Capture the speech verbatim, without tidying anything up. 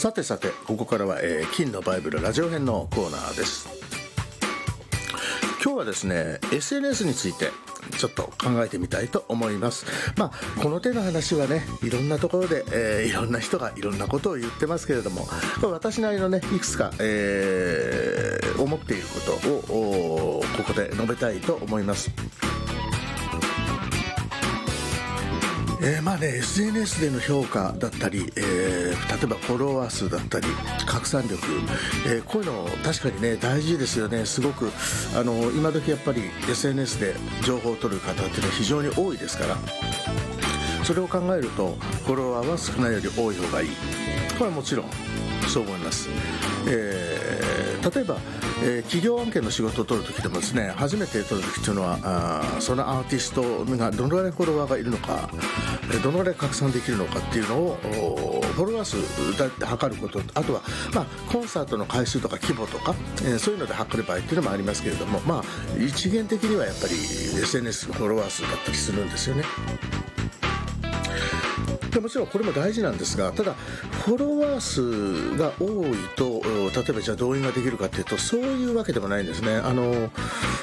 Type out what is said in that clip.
さてさて、ここからは、えー、金のバイブルラジオ編のコーナーです。今日はですね エスエヌエス についてちょっと考えてみたいと思います。まあこの手の話はね、いろんなところで、えー、いろんな人がいろんなことを言ってますけれども、私なりのねいくつか、えー、思っていることをここで述べたいと思います。えーまあね、エスエヌエス での評価だったり、えー、例えばフォロワー数だったり拡散力、えー、こういうの確かにね大事ですよね。すごくあの今時やっぱり エスエヌエス で情報を取る方っていうのは非常に多いですから、それを考えるとフォロワーは少ないより多い方がいい。これはもちろんそう思います。えー、例えば、えー、企業案件の仕事を取るときでもですね、初めて取るときというのはあそのアーティストがどのぐらいフォロワーがいるのか、どのぐらい拡散できるのかっていうのをフォロワー数で測ること、あとは、まあ、コンサートの回数とか規模とか、えー、そういうので測る場合っていうのもありますけれども、まあ、一元的にはやっぱり エスエヌエス のフォロワー数だったりするんですよね。でもちろんこれも大事なんですが、ただフォロワー数が多いと例えばじゃあ動員ができるかというとそういうわけでもないんですね。あの